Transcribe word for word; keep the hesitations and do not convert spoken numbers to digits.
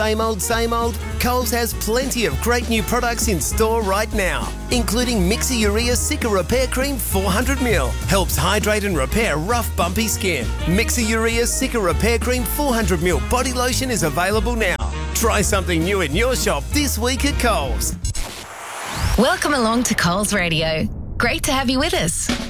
Same old, same old? Coles has plenty of great new products in store right now, including Mixi-Urea Cica Repair Cream four hundred mil. Helps hydrate and repair rough, bumpy skin. Mixi-Urea Cica Repair Cream four hundred mil body lotion is available now. Try something new in your shop this week at Coles. Welcome along to Coles Radio. Great to have you with us.